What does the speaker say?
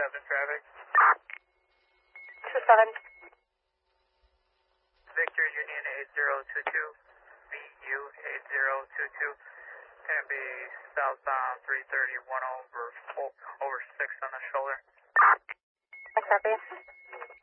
traffic. This is 7. Victor Union 8022, VU 8022. Can be southbound 330, 1 over 6 on the shoulder. I copy.